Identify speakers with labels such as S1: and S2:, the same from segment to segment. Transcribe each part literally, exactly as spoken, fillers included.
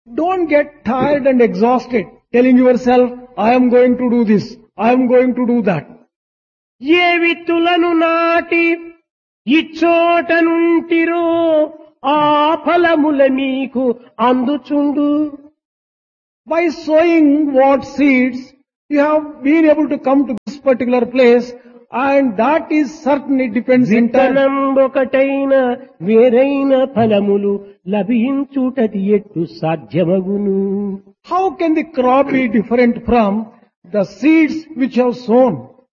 S1: Don't get tired and exhausted telling yourself, I am going to do this, I am going to do that.
S2: ఏ విత్తులను నాటి ఇచ్చోట నుంటిరో ఆ ఫలముల మీకు అందుచుండు.
S1: By sowing what seeds, you have been able to come to this particular place, and that is certain, it depends entirely.
S2: విత్తనం ఒకటైన వేరైన ఫలములు లభించుటది ఎట్టు సాధ్యమగును.
S1: How can the crop be different from the seeds which you have sown?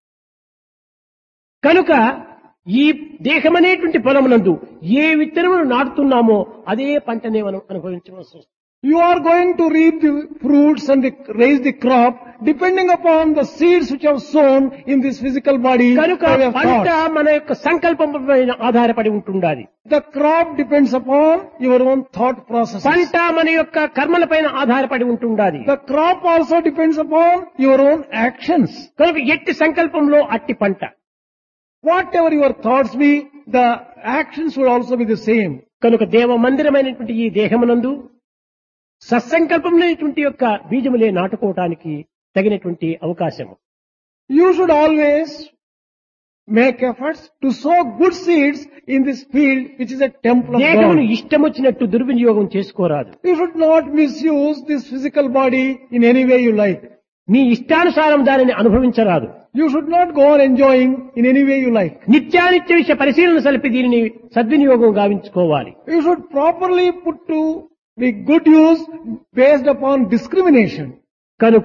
S2: కనుక ఈ దేహమనేటువంటి పొలమునందు ఏ విత్తనమును నాటుతున్నామో అదే పంటనే మనం అనుభవించవలసి వస్తుంది.
S1: You are going to reap the fruits and the, raise the crop depending upon the seeds which you have sown in this physical body.
S2: కనుక
S1: by way of
S2: పంట
S1: thought.
S2: మన యొక్క సంకల్పం పైన ఆధారపడి ఉంటుండాలి.
S1: The crop depends upon your own thought process.
S2: పంట మన యొక్క కర్మల పైన ఆధారపడి ఉంటుండాలి.
S1: The crop also depends upon your own actions.
S2: కనుక ఎట్టి సంకల్పంలో అట్టి పంట.
S1: Whatever your thoughts be, the actions would also be the same.
S2: కనుక దేవ మందిరమైనటువంటి ఈ దేహమునందు సత్సంకల్పమైనటువంటి యొక్క బీజములే నాటుకోవటానికి తగినటువంటి అవకాశము.
S1: You should always make efforts to sow good seeds in this field which is a temple of
S2: దేహమును
S1: God.
S2: ఇష్టమొచ్చినట్టు దుర్వినియోగం చేసుకోరాదు.
S1: You should not misuse this physical body in any way you like.
S2: మీ ఇష్టానుసారం దానిని అనుభవించరాదు.
S1: You should not go on enjoying in any way you like.
S2: నిత్యానిత్య విషయ పరిశీలన సలిపి దీనిని సద్వినియోగం గావించుకోవాలి.
S1: You should properly put to the good use based upon discrimination.
S2: కనుక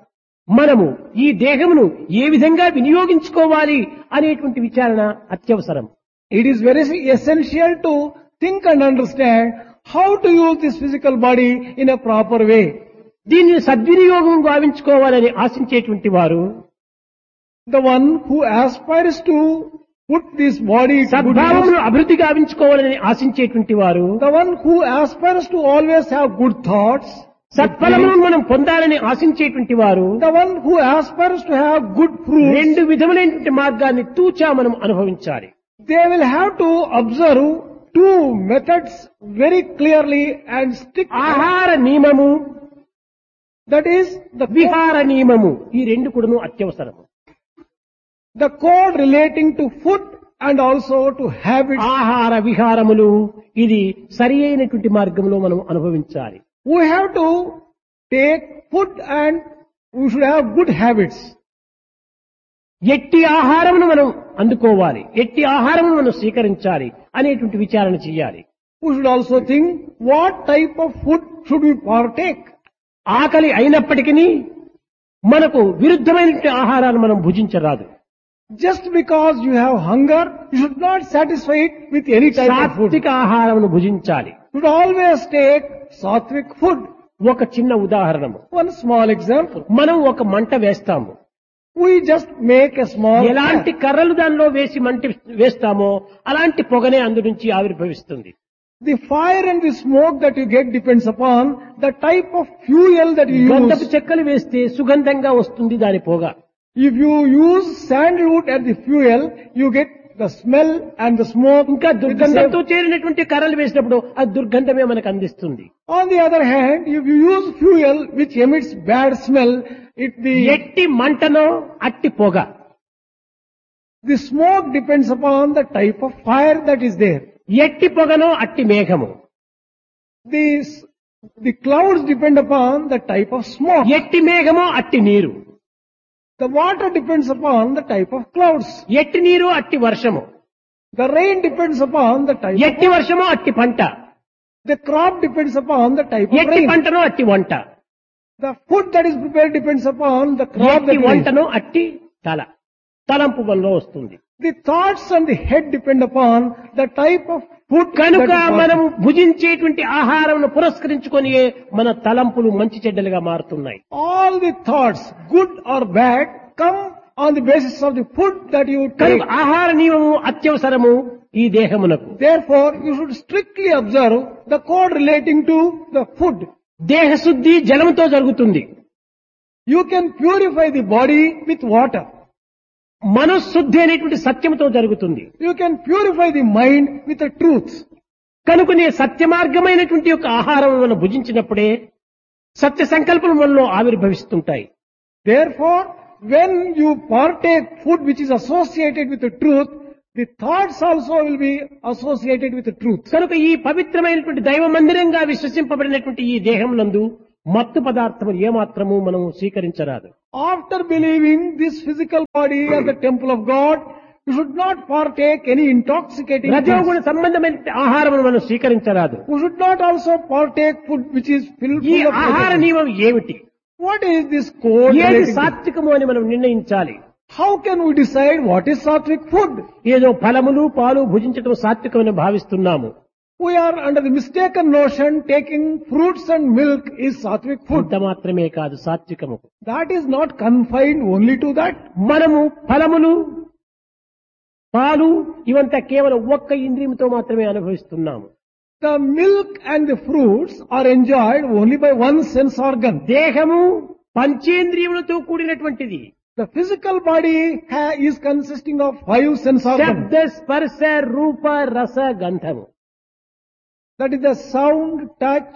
S2: మనము ఈ దేహమును ఏ విధంగా వినియోగించుకోవాలి అనేటువంటి విచారణ అత్యవసరం.
S1: It is very essential to think and understand how to use this physical body in a proper way.
S2: దీనిని సద్వినియోగం గావించుకోవాలని ఆశించేటువంటి వారు
S1: The one who aspires to put this body to good
S2: సద్భావమును
S1: use,
S2: అభివృద్ధి గావించుకోవాలని ఆశించేటువంటి వారు
S1: the one who aspires to always have good thoughts,
S2: సత్ఫలమును మనం పొందాలని ఆశించేటువంటి వారు
S1: the one who aspires to have good fruits,
S2: రెండు విధములైనటువంటి మార్గాన్ని తూచా మనం అనుభవించాలి.
S1: they will have to observe two methods very clearly and stick.
S2: ఆహార నియమము,
S1: That is the
S2: విహార నియమము, ఈ రెండు కూడాను అత్యవసరము.
S1: the code relating to food and also to habits.
S2: ఆహార విహారములు ఇది సరి అయినటువంటి మార్గంలో మనం అనుభవించాలి.
S1: We have to take food and we should have good habits.
S2: ఎట్టి ఆహారమును మనం అందుకోవాలి, ఎట్టి ఆహారమును మనం స్వీకరించాలి అనేటువంటి విచారణ చేయాలి.
S1: We should also think what type of food should we partake.
S2: ఆకలి అయినప్పటికీ మనకు విరుద్ధమైనటువంటి ఆహారాన్ని మనం భుజించరాదు.
S1: Just because you have hunger, you should not satisfy it with any type of food.
S2: సాత్విక ఆహారమును భుజించాలి.
S1: You should always take sattvic food.
S2: ఒక చిన్న ఉదాహరణము,
S1: One small example.
S2: మనం ఒక మంట వేస్తాము.
S1: We just make a small
S2: ఎలాంటి
S1: fire.
S2: కర్రలు దానిలో వేసి మంట వేస్తామో అలాంటి పొగనే అందు నుంచి ఆవిర్భవిస్తుంది.
S1: The fire and the smoke that you get depends upon the type of fuel that you
S2: గంధపు
S1: use.
S2: చెక్కలు వేస్తే సుగంధంగా వస్తుంది దాని పొగ.
S1: If you use sandalwood as the fuel, you get the smell and the smoke.
S2: ఇంకా
S1: with the
S2: దుర్గంధంతో
S1: same-
S2: చేరినటువంటి కర్రలు వేసినప్పుడు అది దుర్గంధమే మనకు అందిస్తుంది.
S1: On the other hand, if you use fuel which emits bad smell, it the,
S2: ఎట్టి మంటనో అట్టి పొగ.
S1: the smoke depends upon the type of fire that is there.
S2: ఎట్టి పొగనో అట్టి మేఘము.
S1: The, the clouds depend upon the type of smoke.
S2: ఎట్టి మేఘమో అట్టి నీరు.
S1: The water depends upon the type of clouds.
S2: ఎట్టి నీరు అట్టి వర్షము.
S1: The rain depends upon the type of
S2: ఎట్టి వర్షమో అట్టి పంట.
S1: The crop depends upon the type of
S2: ఎట్టి
S1: rain.
S2: పంటనో అట్టి వంట.
S1: The food that is prepared depends upon the crop
S2: ఎట్టి
S1: that is.
S2: వంటనో అట్టి తల. తలంపు వల్ల వస్తుంది.
S1: The thoughts and the head depend upon the type of food
S2: కనుక
S1: that is
S2: మనము
S1: possible.
S2: భుజించేటువంటి ఆహారంను పురస్కరించుకొని మన తలంపులు మంచి చెడ్డలుగా మారుతున్నాయి.
S1: All the thoughts, good or bad, come on the basis of the food that you take.
S2: కనుక ఆహార నియమము అత్యవసరము ఈ దేహమునకు.
S1: Therefore, you should strictly observe the code relating to the food.
S2: దేహ శుద్ధి జలముతో జరుగుతుంది.
S1: You can purify the body with water.
S2: మనశుద్ధి అనేటువంటి సత్యముతో జరుగుతుంది.
S1: You can purify the mind with the truth.
S2: కనుకనే సత్య మార్గమైనటువంటి యొక్క ఆహారం మనం భుజించినప్పుడే సత్య సంకల్పం మనలో ఆవిర్భవిస్తుంటాయి.
S1: Therefore, when you partake food which is associated with the truth, the thoughts also will be associated with the truth.
S2: కనుక ఈ పవిత్రమైనటువంటి దైవ మందిరంగా విశ్వసింపబడినటువంటి ఈ దేహం నందు మత్తు పదార్థము ఏమాత్రము మనం స్వీకరించరాదు.
S1: After believing this physical body as the temple of God, you should not partake any intoxicating
S2: రజోగుణ
S1: things.
S2: సంబంధమైన ఆహారం మనం స్వీకరించరాదు.
S1: You should not also partake food which is filled
S2: ఈ
S1: full of
S2: ఆహార
S1: pleasure.
S2: నియమం ఏమిటి?
S1: What is this code?
S2: ఏది
S1: relating to?
S2: సాత్వికము అని మనం నిర్ణయించాలి.
S1: How can we decide what is sattvic food?
S2: ఏదో ఫలములు పాలు భుజించడం సాత్వికమని భావిస్తున్నాము.
S1: We are under the mistaken notion taking fruits and milk is sattvic food.
S2: అంత మాత్రమే కాదు సాత్వికము.
S1: That is not confined only to that.
S2: మనము ఫలములు పాలు ఇవంతా కేవలం ఒక్క ఇంద్రియంతో మాత్రమే అనుభవిస్తున్నాము.
S1: The milk and the fruits are enjoyed only by one sense organ.
S2: దేహము పంచేంద్రియములతో కూడినటువంటిది.
S1: The physical body ha- is consisting of five sense organs.
S2: శబ్ద స్పర్శ రూప రస గంధము.
S1: That is the sound, touch,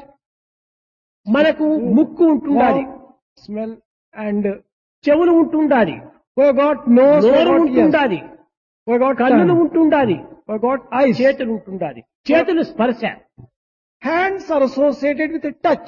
S2: మనకు ముక్కు ఉంటుండాలి,
S1: mouth, smell, and
S2: చెవులు ఉంటుండాలి,
S1: we got nose, we
S2: నోరు
S1: got ears,
S2: ఉంటుండాలి,
S1: we got
S2: కన్నులు
S1: tongue,
S2: ఉంటుండాలి,
S1: we got eyes.
S2: చేతులు ఉంటుండాలి. చేతులు స్పర్శ,
S1: Hands are associated with the touch.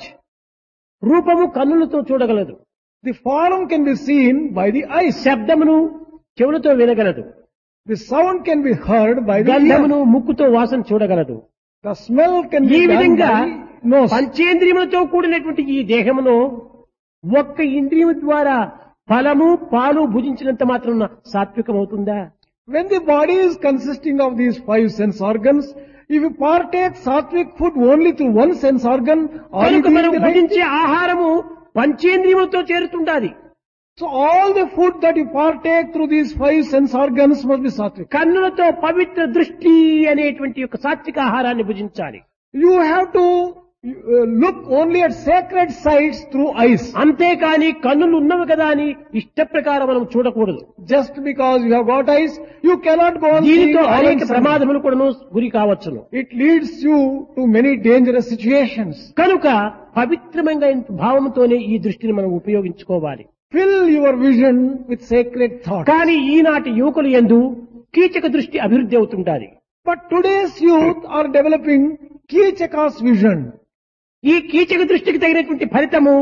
S2: రూపము కన్నులతో చూడగలదు,
S1: The form can be seen by the eyes.
S2: శబ్దమును చెవులతో వినగలదు,
S1: The sound can be heard by the ear.
S2: గంధమును ముక్కుతో వాసన చూడగలదు.
S1: The smell can
S2: ఈ
S1: be done
S2: విధంగా
S1: by the nose.
S2: పంచేంద్రియములతో కూడినటువంటి ఈ దేహమును ఒక్క ఇంద్రియము ద్వారా ఫలము పాలు భుజించినంత మాత్రం సాత్వికమవుతుందా?
S1: When the body is consisting of these five sense organs, if you partake sattvic food only through one sense organ, are you
S2: కనుక
S1: doing
S2: మనం
S1: the right
S2: భుజించే
S1: thing?
S2: ఆహారము పంచేంద్రియములతో చేరుతుండాలి.
S1: So all the food that you partake through these five sense organs must be sattvic.
S2: కన్నులతో పవిత్ర దృష్టి అనేటువంటి యొక్క సాత్విక ఆహారాన్ని భుజించాలి.
S1: You have to uh, look only at sacred sights through eyes.
S2: అంతేకాని కన్నులు ఉన్నవి కదా అని ఇష్ట ప్రకారం మనం చూడకూడదు.
S1: Just because you have got eyes, you cannot go on seeing
S2: దీనితో
S1: all
S2: అనేక
S1: and sundry.
S2: ప్రమాదములు కూడాను గురి కావచ్చును.
S1: It leads you to many dangerous situations.
S2: కనుక పవిత్రమైన భావంతోనే ఈ దృష్టిని మనం ఉపయోగించుకోవాలి.
S1: Fill your vision with sacred thoughts.
S2: కానీ ఈనాటి యువకులు యందు కీచక దృష్టి అభివృద్ధి అవుతుంటాది.
S1: But today's youth are developing Kichaka's vision.
S2: ఈ కీచక దృష్టికి తగినటువంటి ఫలితము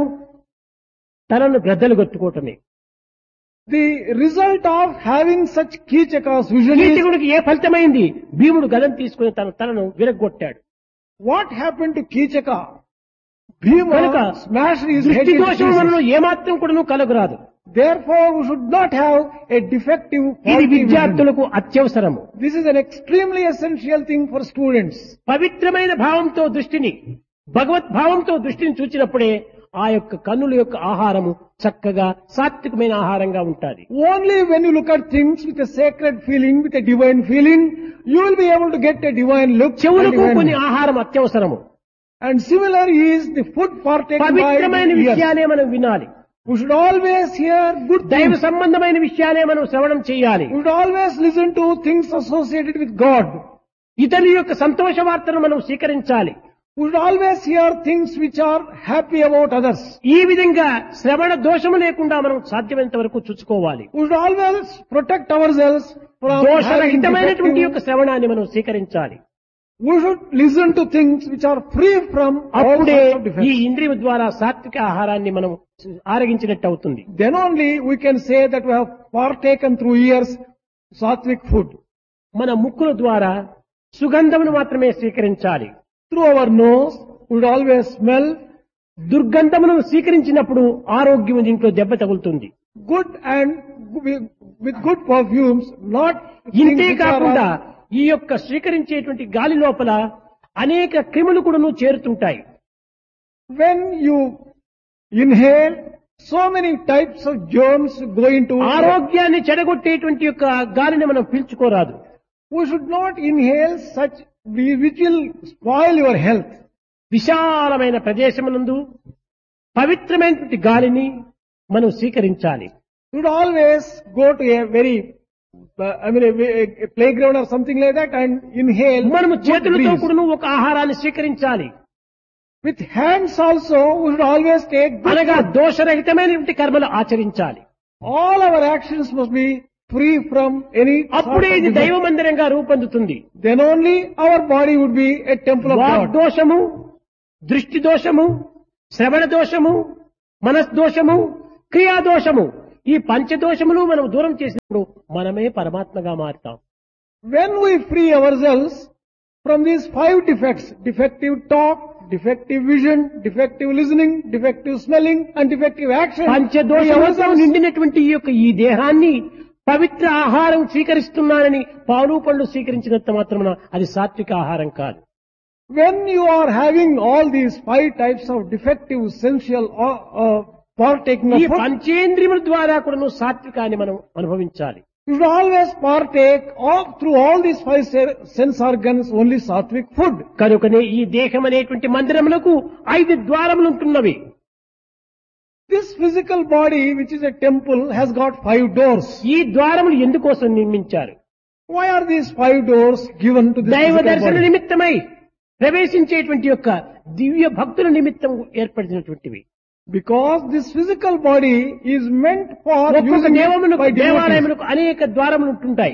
S2: తనను గ్రద్దలు కొట్టుకోవటమే.
S1: The result of having such Kichaka's vision is,
S2: కీచకుడికి ఏ ఫలితమైంది? భీముడు గదం తీసుకుని తన తనను విరగొట్టాడు.
S1: what happened to Kichaka?
S2: కనుక
S1: Bhima smashed his head
S2: దృష్టి
S1: into
S2: దోషం మనలో
S1: pieces.
S2: ఏమాత్రం కూడాను కలగరాదు.
S1: Therefore, we should not have a defective
S2: ఇది
S1: faulty vision.
S2: విద్యార్థులకు అత్యవసరము.
S1: This is an extremely essential thing for students.
S2: పవిత్రమైన భావంతో దృష్టిని భగవత్ భావంతో దృష్టిని చూచినప్పుడే ఆ యొక్క కన్నుల యొక్క ఆహారము చక్కగా సాత్వికమైన ఆహారంగా ఉంటుంది.
S1: Only when you look at things with a sacred feeling, with a divine feeling, you will be able to get a divine look. and
S2: చెవులకు
S1: divine
S2: కొన్ని
S1: look.
S2: ఆహారం అత్యవసరము.
S1: And similar is the food partaken by
S2: పవిత్రమైన
S1: the ears.
S2: విషయాలే మనం వినాలి.
S1: We should always hear good
S2: దైవ
S1: things.
S2: సంబంధమైన విషయాలే మనం శ్రవణం చేయాలి.
S1: We should always listen to things associated with God.
S2: ఇతరుల యొక్క సంతోష వార్తను మనం స్వీకరించాలి.
S1: We should always hear things which are happy about others.
S2: ఈ విధంగా శ్రవణ దోషము లేకుండా మనం సాధ్యమైనంత వరకు చూసుకోవాలి.
S1: We should always protect ourselves from having
S2: దోషరహితమైనటువంటి యొక్క
S1: defective.
S2: శ్రవణాన్ని మనం స్వీకరించాలి.
S1: We should listen to things which are free from all
S2: అప్పుడే
S1: sorts of
S2: ఈ
S1: defects.
S2: ఇంద్రియం ద్వారా సాత్విక ఆహారాన్ని మనం ఆరగించినట్టు అవుతుంది.
S1: Then only we can say that we have partaken through ears sattvic food.
S2: మన ముక్కుల ద్వారా సుగంధమును మాత్రమే స్వీకరించాలి.
S1: Through our nose, we would always smell
S2: దుర్గంధమును స్వీకరించినప్పుడు ఆరోగ్యం దీంట్లో దెబ్బ తగులుతుంది.
S1: good and with with good perfumes, not things
S2: ఇంతే
S1: which
S2: కాకుండా
S1: are.
S2: ఈ యొక్క స్వీకరించేటువంటి గాలి లోపల అనేక క్రిములు కూడాను చేరుతుంటాయి.
S1: When you inhale, so many types of germs go into.
S2: ఆరోగ్యాన్ని చెడగొట్టేటువంటి యొక్క గాలిని మనం పీల్చుకోరాదు.
S1: We should not inhale such which will spoil your health.
S2: విశాలమైన ప్రదేశమునందు పవిత్రమైనటువంటి గాలిని మనం స్వీకరించాలి.
S1: You should always go to a very uh, I mean, a, a playground or something like that, and inhale.
S2: మనము
S1: good
S2: చేతులతో
S1: breeze.
S2: కూడాను ఒక ఆహారాన్ని స్వీకరించాలి.
S1: With hands also, we should always take good
S2: అనగా
S1: food.
S2: దోషరహితమైనటువంటి కర్మలు ఆచరించాలి.
S1: All our actions must be free from any sort
S2: అప్పుడే
S1: of
S2: ఇది
S1: defect.
S2: దైవ మందిరంగా రూపొందుతుంది.
S1: Then only our body would be a temple of God.
S2: వాగ్దోషము, దృష్టి దోషము, శ్రవణ దోషము, మనస్దోషము, క్రియాదోషము, ఈ పంచదోషములు మనం దూరం చేసినప్పుడు మనమే పరమాత్మగా మారుతాం.
S1: When we free ourselves from these five defects, defective talk, defective vision, defective listening, defective smelling, and defective action, we
S2: పంచదోషములతో
S1: ourselves,
S2: నిండినటువంటి ఈ యొక్క ఈ దేహాన్ని పవిత్ర ఆహారం స్వీకరిస్తున్నానని పాలు పళ్ళు స్వీకరించినంత మాత్రమున అది సాత్విక ఆహారం కాదు.
S1: when you are having all these five types of defective sensual uh, uh, partaking
S2: ఈ
S1: of food,
S2: పంచేంద్రియముల ద్వారా కూడా నువ్వు సాత్వికాన్ని మనం అనుభవించాలి.
S1: you should always partake of, through all these five se- sense organs, only sattvic food.
S2: కనుకనే ఈ దేహం అనేటువంటి మందిరములకు ఐదు ద్వారములు ఉంటున్నవి.
S1: This physical body, which is a temple, has got five doors.
S2: ఈ ద్వారములు ఎందుకోసం నిర్మించారు?
S1: Why are these five doors given to this
S2: దైవ
S1: physical
S2: దర్శన
S1: body?
S2: నిమిత్తమై ప్రవేశించేటువంటి యొక్క దివ్య భక్తుల నిమిత్తం ఏర్పడినటువంటివి.
S1: Because this physical body is meant for
S2: ఒక్కొక్క
S1: using it
S2: దేవములకు
S1: by devotees.
S2: దేవాలయములకు అనేక ద్వారములు ఉంటుంటాయి.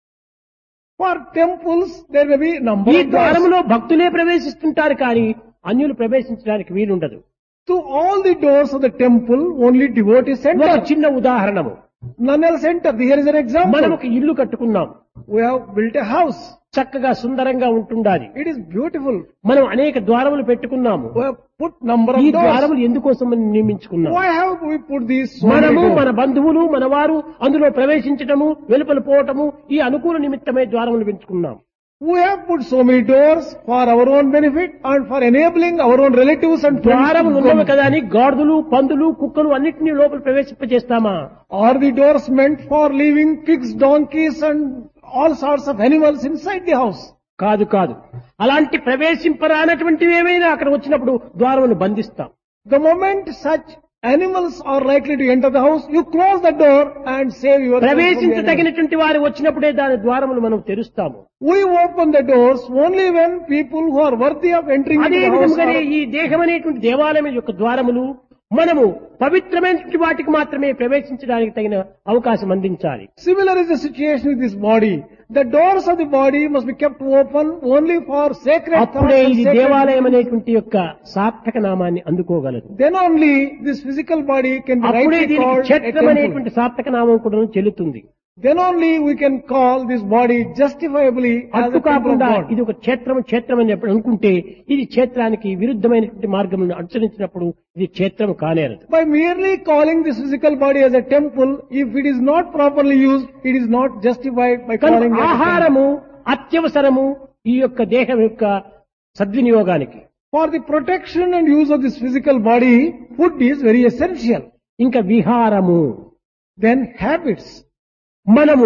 S1: For temples, there may be number
S2: ఈ
S1: of doors.
S2: ద్వారములో భక్తులే ప్రవేశిస్తుంటారు కానీ అన్యులు ప్రవేశించడానికి వీలుండదు.
S1: To all the doors of the temple, only devotees
S2: ఒక
S1: enter.
S2: చిన్న ఉదాహరణము,
S1: None else enter. Here is an
S2: మనం
S1: example.
S2: ఒక ఇల్లు కట్టుకున్నాం,
S1: We have built a house.
S2: చక్కగా సుందరంగా ఉంటుండాలి.
S1: It is beautiful.
S2: మనం అనేక ద్వారములు పెట్టుకున్నాము.
S1: We have put number
S2: ఈ
S1: of doors.
S2: ద్వారములు ఎందుకోసం మనం నిర్మించుకున్నాం?
S1: Why have we put these so many
S2: మనము
S1: doors?
S2: మన బంధువులు మన వారు అందులో ప్రవేశించటము వెలుపల పోవటము ఈ అనుకూల నిమిత్తమై ద్వారములు పెంచుకున్నాం.
S1: We have put so many doors for our own benefit and for enabling our own relatives and friends.
S2: ద్వారములు
S1: to
S2: ఉన్నవి
S1: come.
S2: కదా అని గాడిదలు పందులు కుక్కలు అన్నిటినీ లోపల ప్రవేశింపజేస్తామా?
S1: Are the doors meant for leaving pigs, donkeys and all sorts of animals inside the house?
S2: కాదు కాదు. అలాంటి ప్రవేశింపరానటువంటివి ఏమైనా అక్కడ వచ్చినప్పుడు ద్వారమును బంధిస్తాం.
S1: The moment such animals are likely to enter the house, you close the door and save yourself from the animals.
S2: ప్రవేశించదగినటువంటి వారు వచ్చినప్పుడే దాని ద్వారములు మనం తెరుస్తాము.
S1: We open the doors only when people who are worthy of entering into
S2: అదే
S1: the house
S2: విధంగానే
S1: are.
S2: ఈ దేహం అనేటువంటి దేవాలయం యొక్క ద్వారములు మనము పవిత్రమైనటువంటి వాటికి మాత్రమే ప్రవేశించడానికి తగిన అవకాశం అందించాలి.
S1: Similar is the situation with this body. The doors of the body must be kept open only for sacred thoughts
S2: అప్పుడే
S1: and
S2: ఇది
S1: sacred
S2: దేవాలయం
S1: deeds.
S2: అనేటువంటి యొక్క సార్థక నామాన్ని అందుకోగలదు.
S1: Then only this physical body can be
S2: అప్పుడే
S1: rightly
S2: దీనికి
S1: called a
S2: క్షేత్రం
S1: temple.
S2: అనేటువంటి సార్థక నామం కూడా చెల్లుతుంది.
S1: Then only we can call this body justifiably as
S2: అటు
S1: a temple of
S2: కాకుండా
S1: God.
S2: ఇది ఒక క్షేత్రం క్షేత్రం అని చెప్పి అనుకుంటే ఇది క్షేత్రానికి విరుద్ధమైనటువంటి మార్గములను అనుసరించినప్పుడు ఇది క్షేత్రం కానేరదు.
S1: By merely calling this physical body as a temple, if it is not properly used, it is not justified by
S2: కనుక
S1: calling it a temple.
S2: ఆహారము అత్యవసరము ఈ యొక్క దేహం యొక్క సద్వినియోగానికి.
S1: For the protection and use of this physical body, food is very essential.
S2: ఇంకా విహారము,
S1: Then habits.
S2: మనము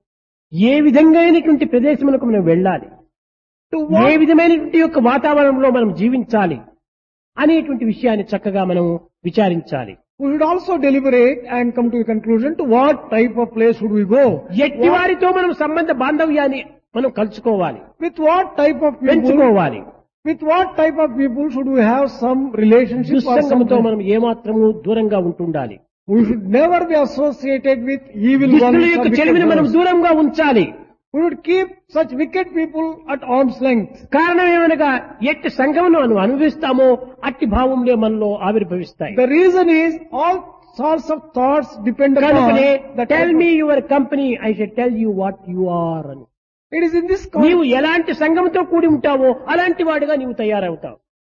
S2: ఏ విధంగా అయినటువంటి ప్రదేశములకు మనం వెళ్ళాలి,
S1: To
S2: ఏ
S1: what,
S2: విధమైనటువంటి యొక్క వాతావరణంలో మనం జీవించాలి అనేటువంటి విషయాన్ని చక్కగా మనం విచారించాలి.
S1: we should also deliberate and come to a conclusion to what type of place should we go.
S2: ఎట్టి
S1: What-
S2: వారితో మనం సంబంధ బాంధవ్యాన్ని మనం కలుసుకోవాలి,
S1: with what type of people,
S2: పెంచుకోవాలి.
S1: with what type of people should we have some relationship or
S2: దుస్సంగముతో
S1: some.
S2: మనం ఏమాత్రము దూరంగా ఉంటుండాలి.
S1: We should never be associated with evil
S2: దుష్టుల
S1: ones or
S2: యొక్క
S1: wicked
S2: చెలిమిని మనం
S1: ones.
S2: దూరంగా ఉంచాలి.
S1: We should keep such wicked people at arm's length.
S2: కారణం ఏమనగా ఎట్టి సంఘమును మనం అనుభవిస్తామో అట్టి భావంలో మనలో ఆవిర్భవిస్తాయి.
S1: The reason is all sorts of thoughts depend upon
S2: కనుకనే
S1: the
S2: tell
S1: type
S2: me
S1: of-
S2: your company I shall tell you what you are అని.
S1: It is in this
S2: నీవు
S1: context,
S2: ఎలాంటి సంఘంతో కూడి ఉంటావో అలాంటి వాడుగా నీవు తయారవుతావు.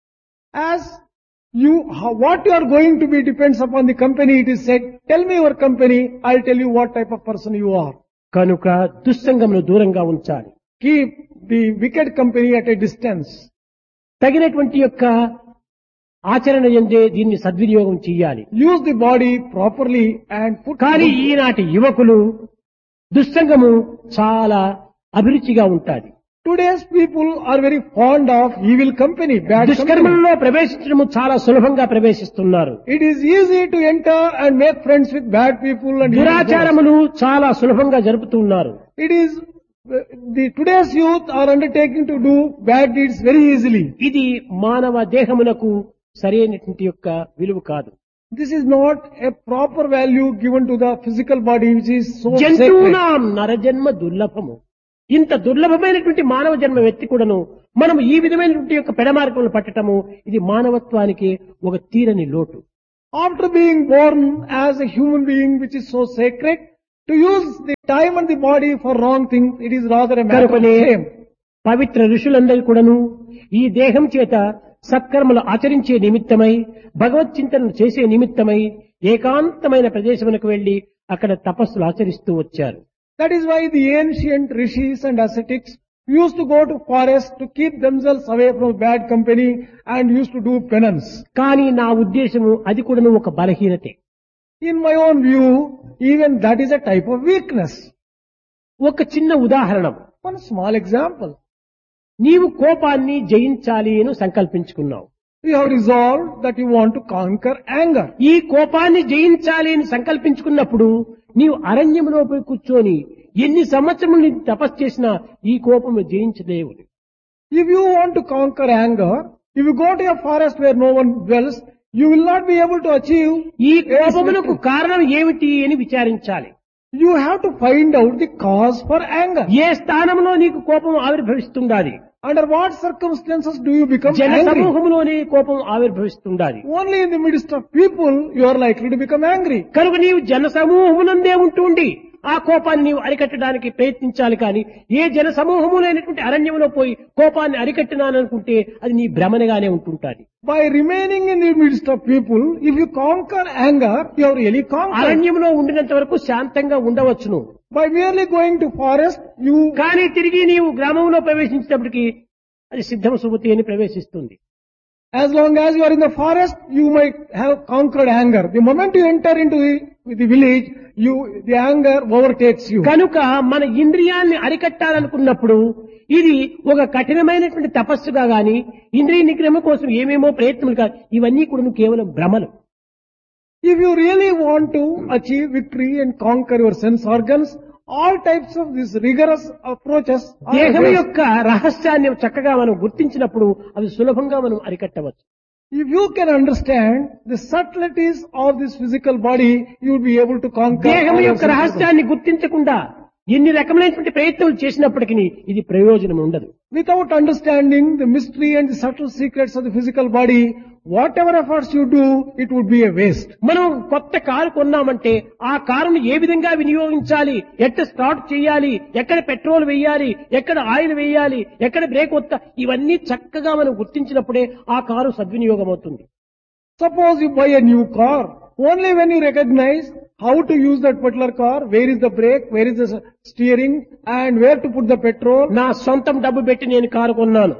S1: as you, how, what you are going to be depends upon the company. It is said, tell me your company, I'll tell you what type of person you are.
S2: కనుక దుస్సంగమును దూరంగా ఉంచాలి.
S1: Keep the wicked company at a distance.
S2: తగినటువంటి యొక్క ఆచరణ ఎందే దీన్ని సద్వినియోగం చెయ్యాలి.
S1: Use the body properly and put.
S2: కానీ ఈనాటి యువకులు దుస్సంగము చాలా అభిరుచిగా ఉంటాది.
S1: Today's people are very fond of evil company, bad company.
S2: దుష్కర్మలలో ప్రవేశించడం చాలా సులభంగా ప్రవేశిస్తున్నారు.
S1: It is easy to enter and make friends with bad people and evil gods.
S2: దురాచారములు చాలా సులభంగా జరుపుతున్నారు.
S1: It is, the today's youth are undertaking to do bad deeds very easily.
S2: ఇది మానవ దేహమునకు సరైనటువంటి యొక్క విలువ కాదు.
S1: This is not a proper value given to the physical body, which is so sacred.
S2: జంతువునాం నరజన్మ దుర్లభము. ఇంత దుర్లభమైనటువంటి మానవ జన్మ వ్యక్తి కూడాను మనం ఈ విధమైనటువంటి యొక్క పెడమార్గములు పట్టటము ఇది మానవత్వానికి ఒక తీరని లోటు.
S1: After being born as a human being, which is so sacred, to use the time and the body for wrong things, it is rather a matter of
S2: కనుకనే
S1: shame.
S2: పవిత్ర ఋషులందరూ కూడాను ఈ దేహం చేత సత్కర్మలు ఆచరించే నిమిత్తమై భగవత్ చింతనను చేసే నిమిత్తమై ఏకాంతమైన ప్రదేశమునకు వెళ్లి అక్కడ తపస్సులు ఆచరిస్తూ వచ్చారు.
S1: That is why the ancient rishis and ascetics used to go to forest to keep themselves away from bad company and used to do penance.
S2: కానీ నా ఉద్దేశము అది కూడాను ఒక బలహీనతే.
S1: In my own view, even that is a type of weakness.
S2: ఒక చిన్న ఉదాహరణ.
S1: One small example.
S2: నీవు కోపాన్ని జయించాలి అని సంకల్పించుకున్నావు.
S1: You have resolved that you want to conquer anger.
S2: ఈ కోపాన్ని జయించాలి అని సంకల్పించుకున్నప్పుడు నీవు అరణ్యంలో పోయి కూర్చొని ఎన్ని సంవత్సరములు నీ తపస్సు చేసినా ఈ కోపము జయించలేవు.
S1: If you want to conquer anger, if you go to a forest where no one dwells, you will not be able to achieve.
S2: ఈ కోపమునకు కారణం ఏమిటి అని విచారించాలి.
S1: You have to find out the cause for anger.
S2: ఏ స్థానంలో నీకు కోపం ఆవిర్భవిస్తుండాలి?
S1: Under what circumstances do you become
S2: జన
S1: angry?
S2: సమూహంలోనే కోపం ఆవిర్భవిస్తుండాలి.
S1: Only in the midst of people you are likely to become angry.
S2: కనుక నీవు జన సమూహమునందే ఉంటుండి ఆ కోపాన్ని నీవు అరికట్టడానికి ప్రయత్నించాలి. కానీ ఏ జన సమూహములైనటువంటి అరణ్యంలో పోయి కోపాన్ని అరికట్టినాననుకుంటే అది నీ భ్రమణగానే ఉంటుంటాది.
S1: By remaining in the midst of people, if you conquer anger, you have really conquered.
S2: అరణ్యంలో ఉండినంత వరకు శాంతంగా ఉండవచ్చును.
S1: By merely going to forest, you...
S2: కానీ తిరిగి నీవు గ్రామంలో ప్రవేశించేటప్పటికి అది సిద్ధం సుమతి అని ప్రవేశిస్తుంది.
S1: As long as you are in the forest, you might have conquered anger. The moment you enter into the, the village, you, the anger overtakes you.
S2: కనుక మన ఇంద్రియాల్ని అరికట్టాలనుకున్నప్పుడు ఇది ఒక కఠినమైనటువంటి తపస్సుగా గాని ఇంద్రియ నిగ్రహం కోసం ఏమేమో ప్రయత్నములు కాదు, ఇవన్నీ కూడా కేవలం భ్రమలు.
S1: If you really want to achieve victory and conquer your sense organs, all types of these rigorous approaches are
S2: దేహం
S1: waste.
S2: యొక్క రహస్యాన్ని చక్కగా మనం గుర్తించినప్పుడు అది సులభంగా మనం అరికట్టవచ్చు.
S1: If you can understand the subtleties of this physical body, you will be able to conquer.
S2: దేహం
S1: all your
S2: యొక్క
S1: sense organs.
S2: రహస్యాన్ని గుర్తించకుండా ఎన్ని రకమైనటువంటి ప్రయత్నాలు చేసినప్పటికీ ఇది ప్రయోజనం ఉండదు.
S1: Without understanding the mystery and the subtle secrets of the physical body, whatever efforts you do, it would be a waste.
S2: మనం కొత్త కారు కొన్నామంటే ఆ కారును ఏ విధంగా వినియోగించాలి, ఎక్కడ స్టార్ట్ చేయాలి, ఎక్కడ పెట్రోల్ వేయాలి, ఎక్కడ ఆయిల్ వేయాలి, ఎక్కడ బ్రేక్ వత్త, ఇవన్నీ చక్కగా మనం గుర్తించినప్పుడే ఆ కారు సద్వినియోగం అవుతుంది.
S1: Suppose you buy a new car, only when you recognize how to use that particular car, where is the brake, where is the steering, and where to put the petrol.
S2: నా సొంతం డబ్బు పెట్టి నేను car కొన్నాను,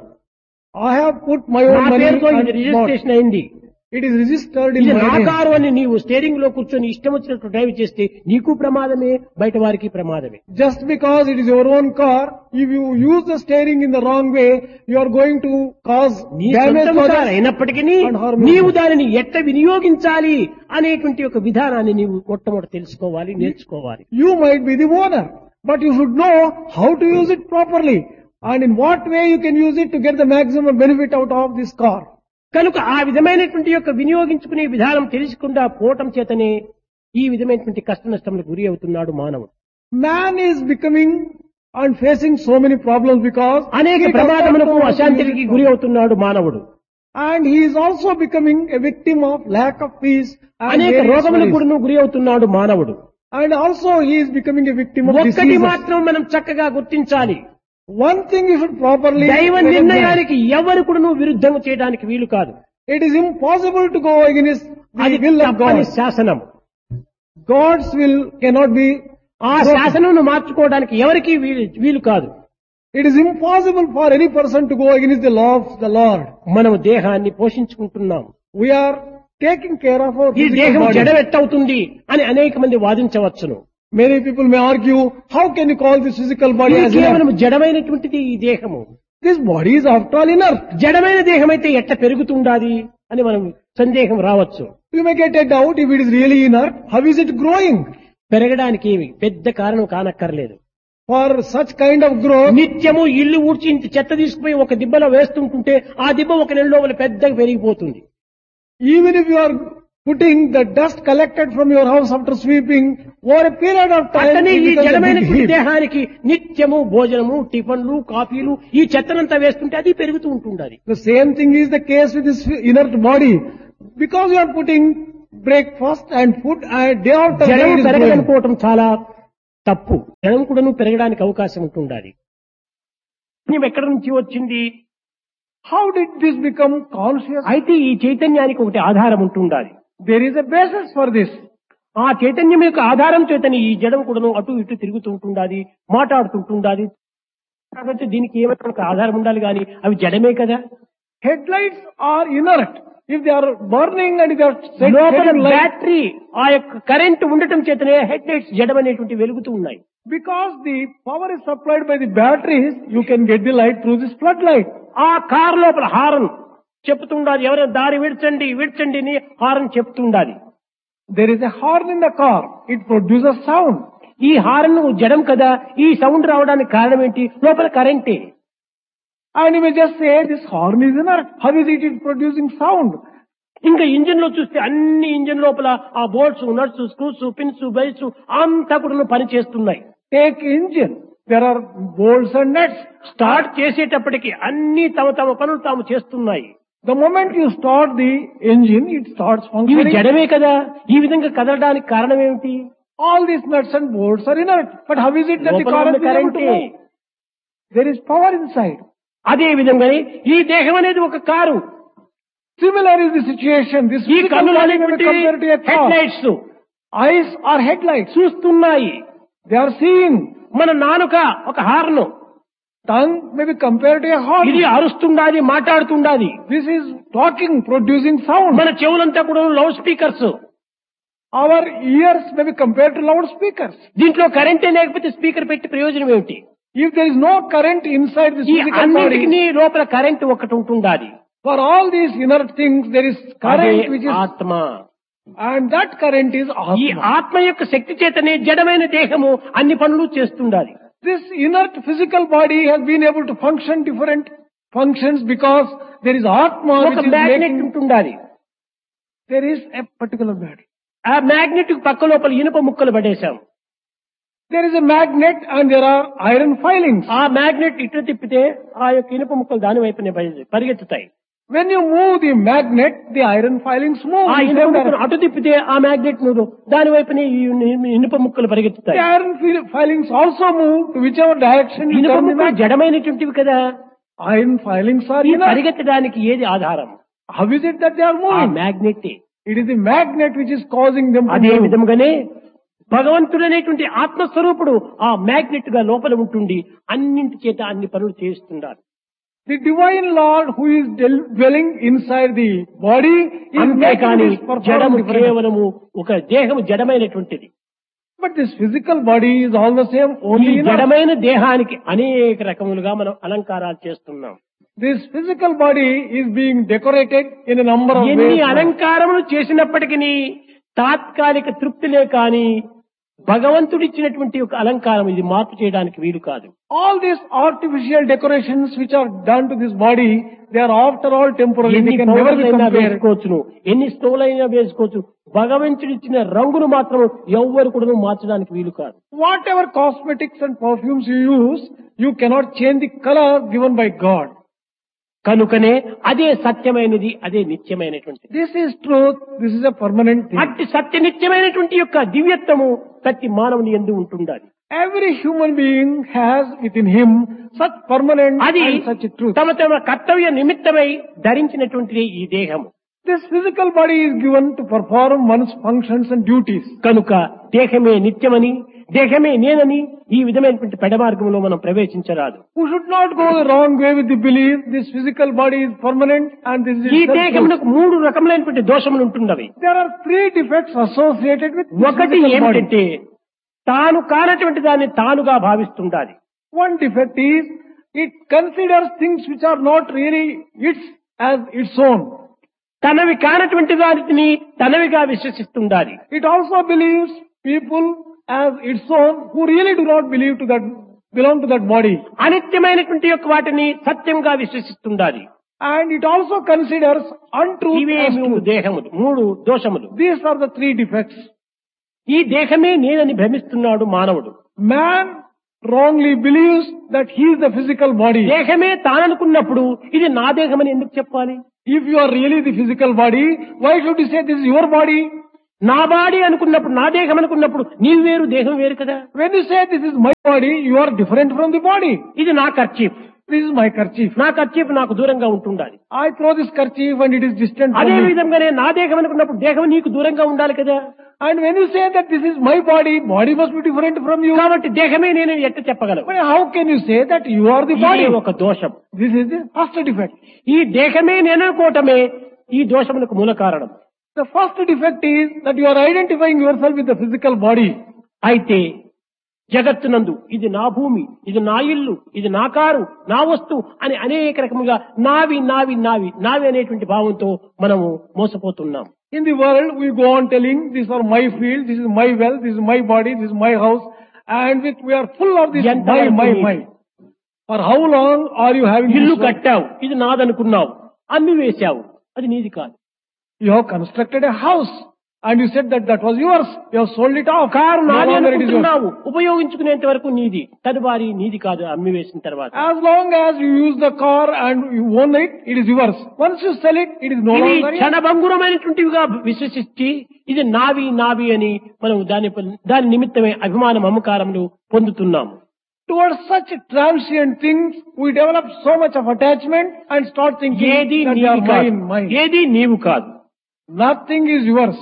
S1: I have put my
S2: నా
S1: own money
S2: పేరుతో ఇది
S1: and bought.
S2: Registration అయింది,
S1: It is registered in
S2: ఇది
S1: my
S2: నా
S1: name.
S2: కారు అని నీవు స్టీరింగ్ లో కూర్చొని ఇష్టం వచ్చినట్టు డ్రైవ్ చేస్తే నీకు ప్రమాదమే, బయట వారికి ప్రమాదమే.
S1: Just because it is your own car, if you use the steering in the wrong way, you are going to cause
S2: నీ
S1: damage
S2: సొంతం
S1: to
S2: కారు
S1: others.
S2: అయినప్పటికీ
S1: and harm
S2: నీవు
S1: others.
S2: దానిని ఎట్లా వినియోగించాలి అనేటువంటి ఒక విధానాన్ని నీవు మొట్టమొదటి తెలుసుకోవాలి, నేర్చుకోవాలి.
S1: You might be the owner, but you should know how to use it properly and in what way you can use it to get the maximum benefit out of this car.
S2: కనుక ఆ విధమైనటువంటి యొక్క వినియోగించుకునే విధానం తెలుసుకుండా పోవటం చేతనే ఈ విధమైనటువంటి కష్ట నష్టములకు గురి అవుతున్నాడు మానవుడు.
S1: Man is becoming and facing so many problems because
S2: అనేక
S1: he does not
S2: ప్రమాదములకు
S1: know how to use
S2: అశాంతికి
S1: it
S2: గురి అవుతున్నాడు మానవుడు.
S1: and he is also becoming a victim of lack of peace and
S2: అనేక
S1: various
S2: రోగములకు
S1: worries.
S2: కూడా గురి అవుతున్నాడు మానవుడు.
S1: And also he is becoming a victim of
S2: ఒక్కటి
S1: diseases.
S2: మాత్రం మనం చక్కగా గుర్తించాలి,
S1: One thing you should properly
S2: దైవ
S1: recognize.
S2: నిర్ణయానికి ఎవరు కూడా విరుద్ధం చేయడానికి వీలు కాదు.
S1: It is impossible to go against the
S2: అది
S1: will of
S2: తప్పని
S1: God.
S2: శాసనం.
S1: God's will cannot be.
S2: ఆ శాసనం మార్చుకోవడానికి ఎవరికి వీలు వీలు కాదు.
S1: It is impossible for any person to go against the law of the Lord.
S2: మనం దేహాన్ని పోషించుకుంటున్నాం.
S1: We are taking care of our
S2: ఈ
S1: physical
S2: దేహం
S1: body.
S2: జడవెట్టవుతుంది అని అనేక మంది వాదించవచ్చును.
S1: Many people may argue, how can you call this physical body
S2: ఇది
S1: as inert?
S2: కేవలం జడమైనటువంటిది ఈ దేహము.
S1: This body is after all inert.
S2: జడమైన దేహం అయితే ఎట్ట పెరుగుతుండాది అని మనం సందేహం రావచ్చు.
S1: You may get a doubt if it is really inert, how is it growing?
S2: పెరగడానికి ఏమి పెద్ద కారణం కానక్కర్లేదు.
S1: For such kind of growth,
S2: నిత్యము ఇల్లు ఊడ్చి ఇంత చెత్త తీసుకుపోయి ఒక దిబ్బలో వేస్తుంటుంటే ఆ దిబ్బ ఒక నెల లోపల పెద్దగా పెరిగిపోతుంది.
S1: even if you are putting the dust collected from your house after sweeping, over a period of time,
S2: అతనే
S1: it
S2: ఈ
S1: becomes a big
S2: జడమైనటువంటి
S1: heap.
S2: దేహానికి నిత్యము భోజనము, టిఫన్లు, కాఫీలు ఈ చెత్తనంతా వేస్తుంటే అది పెరుగుతూ ఉంటుండాలి.
S1: The same thing is the case with this inert body. Because you are putting breakfast and food and day after day
S2: జడము
S1: it is growing.
S2: పెరగదనుకోవటం చాలా తప్పు. జడం కూడాను పెరగడానికి అవకాశం ఉంటుండాలి. పుణ్యం ఎక్కడి నుంచి వచ్చింది?
S1: How did this become conscious?
S2: అయితే ఈ చైతన్యానికి ఒకటి ఆధారం ఉంటుండాలి.
S1: There is a basis for this.
S2: ఆ చైతన్యం యొక్క ఆధారం చేతని ఈ జడం కూడాను అటు ఇటు తిరుగుతూ ఉంటుండాలి, మాట్లాడుతుంటుండాలి. కాబట్టి దీనికి ఏమైనా ఒక ఆధారం ఉండాలి కానీ అవి జడమే కదా.
S1: Headlights are inert. If they are burning and if they are set
S2: లోపల
S1: heading light,
S2: బ్యాటరీ ఆ యొక్క కరెంట్ ఉండటం చేతనే హెడ్ లైట్స్ జడం అనేటువంటి వెలుగుతూ ఉన్నాయి.
S1: because the power is supplied by the batteries, you can get the light through this floodlight.
S2: ఆ కారు లోపల హారన్ చెప్తుండాలి, ఎవరైనా దారి విడ్చండి విడ్చండి అని horn చెప్తుండాలి.
S1: There is a horn in the car. It produces sound.
S2: ఈ హారన్ జడం కదా, ఈ సౌండ్ రావడానికి కారణం ఏంటి? లోపల కరెంటే.
S1: And you may just say, this horn is inert. How is it is producing sound?
S2: ఇంకా ఇంజిన్ లో చూస్తే అన్ని ఇంజిన్ లోపల ఆ bolts, nuts, screws, pins, belts అంతా కూడా పని చేస్తున్నాయి.
S1: Take engine. There are bolts and nuts.
S2: Start చేసేటప్పటికి అన్ని తమ తమ పనులు తాము చేస్తున్నాయి.
S1: The moment you start the engine, it starts
S2: ఇవి
S1: functioning.
S2: జడమే కదా. ఈ విధంగా కదలడానికి కారణం ఏమిటి?
S1: All these nuts and bolts are inert. But how is it that the
S2: లోపల
S1: car
S2: ఉన్న
S1: is able to
S2: కరెంటే.
S1: move? There is power inside.
S2: అదే విధంగానే ఈ దేహం అనేది ఒక car.
S1: Similar is the situation. This
S2: ఈ
S1: physical
S2: కన్నులు
S1: body may be
S2: అనేటువంటి
S1: compared to a
S2: head
S1: car.
S2: Lights
S1: Eyes are headlights.
S2: చూస్తున్నాయి.
S1: They are seeing.
S2: మన నాలుక ఒక horn.
S1: Tongue may be compared to a horn.
S2: ఇది అరుస్తుండాది, మాట్లాడుతుండాది.
S1: This is talking, producing sound.
S2: మన చెవులంతా కూడా loud speakers.
S1: Our ears may be compared to loudspeakers.
S2: దీంట్లో కరెంటే లేకపోతే speaker పెట్టి ప్రయోజనం ఏమిటి?
S1: If there is no current inside this
S2: ఈ
S1: physical
S2: అన్నింటికి
S1: body,
S2: లోపల కరెంట్ ఒకటి ఉంటుండాలి.
S1: for all these inert things, there is
S2: అదే
S1: current which is,
S2: ఆత్మ.
S1: and that current is
S2: ఈ
S1: Atma.
S2: ఆత్మ యొక్క శక్తి చేతనే జడమైన దేహము అన్ని పనులు చేస్తుండాలి.
S1: This inert physical body has been able to function different functions because there is Atma
S2: ఒక
S1: which is
S2: మ్యాగ్నెట్
S1: making,
S2: ఉంటుండాలి.
S1: there is a particular battery.
S2: ఆ మ్యాగ్నెట్ పక్క లోపల ఇనుప ముక్కలు పడేశాం.
S1: There is a magnet and there are iron filings.
S2: ఆ magnet ఇటు తిప్పితే ఆ యొక్క ఇనుప ముక్కలు దాని వైపునే పరి- పరిగెత్తుతాయి.
S1: When you move the magnet, the iron filings move.
S2: ఆ
S1: in
S2: ఇనుప
S1: same
S2: ముక్కలు
S1: direction.
S2: అటు తిప్పితే ఆ మ్యాగ్నెట్ నువ్వు దాని వైపునే ఈ ఇను- ఇనుప ముక్కలు పరిగెత్తుతాయి.
S1: The iron fil- filings also move to whichever direction you
S2: ఇనుప
S1: turn the
S2: ముక్కలు
S1: magnet.
S2: జడమైనటువంటివి కదా.
S1: Iron filings are
S2: ఈ
S1: inert.
S2: పరిగెత్తడానికి ఏది ఆధారం?
S1: How is it that they are
S2: ఆ
S1: moving?
S2: Magnet.
S1: It is the magnet which is causing them to
S2: అదే
S1: move.
S2: విధముగానే భగవంతుడనేటువంటి ఆత్మస్వరూపుడు ఆ మ్యాగ్నెట్ గా లోపల ఉంటుండి అన్నింటి చేత అన్ని పనులు చేస్తున్నారు.
S1: The divine Lord who is del- dwelling inside the body is making
S2: అంతేకాని
S1: this perform
S2: జడము
S1: different.
S2: కేవలము ఒక దేహము జడమైనటువంటిది.
S1: But this physical body is all the same,
S2: ఈ
S1: only inert.
S2: జడమైన దేహానికి అనేక రకములుగా మనం అలంకారాలు చేస్తున్నాం.
S1: This physical body is being decorated in a number of
S2: ఎన్ని
S1: ways. now.
S2: అలంకారములు చేసినప్పటికీ తాత్కాలిక తృప్తిలే కాని భగవంతుడిచ్చినటువంటి ఒక అలంకారం ఇది మార్పు చేయడానికి వీలు కాదు.
S1: All these artificial decorations which are done to this body, they are after all temporary.
S2: ఎన్ని
S1: They can never be
S2: పౌడర్లైనా
S1: compared.
S2: వేసుకోవచ్చును, ఎన్ని స్టోలైనా వేసుకోవచ్చు. భగవంతుడిచ్చిన రంగును మాత్రం ఎవ్వరు కూడా మార్చడానికి వీలు కాదు.
S1: Whatever cosmetics and perfumes you use, you cannot change the color given by God.
S2: కనుకనే అదే సత్యమైనది, అదే నిత్యమైనటువంటిది.
S1: This is truth. This is a permanent thing.
S2: అట్టి సత్య నిత్యమైనటువంటి యొక్క దివ్యత్వము ప్రతి మానవుని యందు ఉంటుండాలి.
S1: Every human being has within him such permanent
S2: అది
S1: and such a truth.
S2: తమ తమ కర్తవ్య నిమిత్తమై ధరించినటువంటిది ఈ దేహము.
S1: This physical body is given to perform one's functions and duties.
S2: కనుక దేహమే నిత్యమని, దేహమే నేనని ఈ విధమైనటువంటి పెడమార్గంలో మనం ప్రవేశించరాదు.
S1: We should not go the wrong way with the belief this physical body is permanent and this is
S2: ఈ
S1: itself truth.
S2: దేహమునకు మూడు రకములైనటువంటి దోషములు ఉంటున్నవి.
S1: There are three defects associated with this
S2: ఒకటి
S1: physical body.
S2: ఏమిటంటే తాను కానటువంటి దాన్ని తానుగా భావిస్తుండాలి.
S1: One defect is it considers things which are not really its as its own.
S2: తనవి కానటువంటి వాటిని తనవిగా విశ్వసిస్తుండాలి.
S1: It also believes people as its own who really do not believe to that, belong to that body.
S2: అనిత్యమైనటువంటి యొక్క వాటిని సత్యంగా విశ్వసిస్తుండాలి.
S1: And it also considers untruth
S2: ఇవే
S1: as
S2: మూడు
S1: truth.
S2: దేహములు, మూడు దోషములు.
S1: These are the three defects.
S2: ఈ దేహమే నేనని భ్రమిస్తున్నాడు మానవుడు.
S1: Man wrongly believes that he is the physical body.
S2: దేహమే తాననుకున్నప్పుడు ఇది నా దేహమని ఎందుకు చెప్పాలి?
S1: If you are really the physical body, why should you say this is your body?
S2: నా బాడీ అనుకున్నప్పుడు, నా దేహం అనుకున్నప్పుడు నీవు వేరు, దేహం వేరు కదా.
S1: When you say this is my body, you are different from the body.
S2: ఇది నా kerchief,
S1: This is my kerchief.
S2: నా ఖర్చీఫ్ నాకు దూరంగా ఉంటుండాలి.
S1: I throw this kerchief and it is distant from
S2: అదే
S1: me.
S2: విధంగానే నా దేహం అనుకున్నప్పుడు దేహం నీకు దూరంగా ఉండాలి కదా.
S1: And when you say that this is my body, body must be different from you.
S2: కాబట్టి దేహమే నేను ఎట్ట చెప్పగలను?
S1: But how can you say that you are the
S2: ఇది
S1: body?
S2: ఒక దోషం.
S1: This is the first defect.
S2: ఈ దేహమే నేననుకోవటమే ఈ దోషములకు మూల కారణం.
S1: The first defect is that you are identifying yourself with the physical body.
S2: అయితే జగత్తునందు ఇది నా భూమి, ఇది నా ఇల్లు, ఇది నా కారు, నా వస్తువు అని అనేక రకముగా నావి నావి నావి నావి అనేటువంటి భావంతో మనము మోసపోతున్నాం.
S1: In the world, we go on telling, these are my field, this is my wealth, this is my body, this is my house, and with, we are full of this
S2: ఎంత
S1: my,
S2: వరకు
S1: my,
S2: నీది?
S1: my. For how long are you having
S2: ఇల్లు
S1: this world?
S2: కట్టావు, ఇది నాదనుకున్నావు, అమ్మి వేశావు, అది నీది కాదు.
S1: You have constructed a house and you said that that was yours. You have sold it off.
S2: Car
S1: No
S2: నాది
S1: longer it is yours.
S2: అనుకుంటున్నావు, ఉపయోగించుకునేంత వరకు నీది, తదువారి నీది కాదు అమ్మి వేసిన తర్వాత.
S1: As long as you use the car and you own it, it is yours. Once you sell it, it is no
S2: ఇవి
S1: longer yours.
S2: క్షణభంగురమైనటువంటివిగా విశ్వసించి ఇది నావి నావి అని మనం దాని దాని నిమిత్తమే అభిమాన మమకారములు పొందుతున్నాము.
S1: Towards such transient things, we develop so much of attachment and start thinking
S2: ఏది
S1: that they
S2: నీవి
S1: are
S2: కాదు,
S1: mine, mine.
S2: ఏది నీవు కాదు.
S1: Nothing is yours.